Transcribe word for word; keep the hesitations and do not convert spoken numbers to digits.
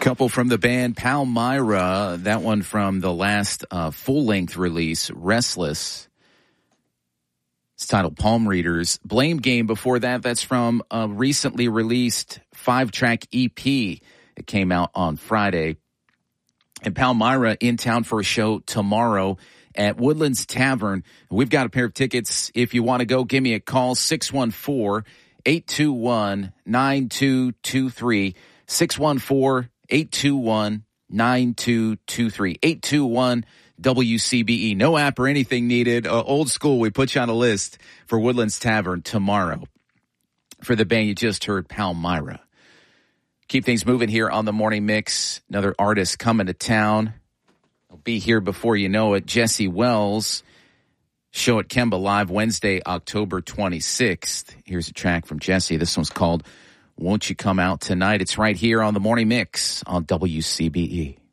Couple from the band Palmyra, that one from the last uh, full-length release, Restless. It's titled Palm Readers. Blame Game before that, that's from a recently released five-track E P. It came out on Friday. And Palmyra in town for a show tomorrow at Woodlands Tavern. We've got a pair of tickets. If you want to go, give me a call, six one four, eight two one, nine two two three, six one four, eight two one, nine two two three, eight two one W C B E. No app or anything needed. Uh, old school, we put you on a list for Woodlands Tavern tomorrow. For the band you just heard, Palmyra. Keep things moving here on the Morning Mix. Another artist coming to town. He'll be here before you know it. Jesse Wells. Show at Kemba Live Wednesday, October twenty-sixth. Here's a track from Jesse. This one's called Won't You Come Out Tonight. It's right here on the Morning Mix on W C B E.